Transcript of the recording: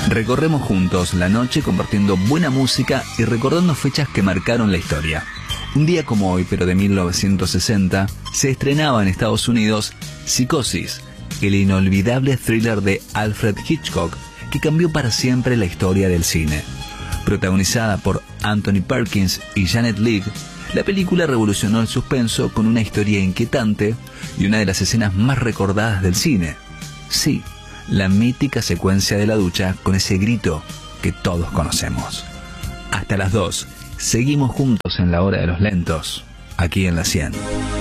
Recorremos juntos la noche compartiendo buena música y recordando fechas que marcaron la historia. Un día como hoy, pero de 1960, se estrenaba en Estados Unidos Psicosis, el inolvidable thriller de Alfred Hitchcock que cambió para siempre la historia del cine. Protagonizada por Anthony Perkins y Janet Leigh, la película revolucionó el suspenso con una historia inquietante y una de las escenas más recordadas del cine. Sí, la mítica secuencia de la ducha con ese grito que todos conocemos. Hasta las 2, seguimos juntos en la hora de los lentos, aquí en la 100.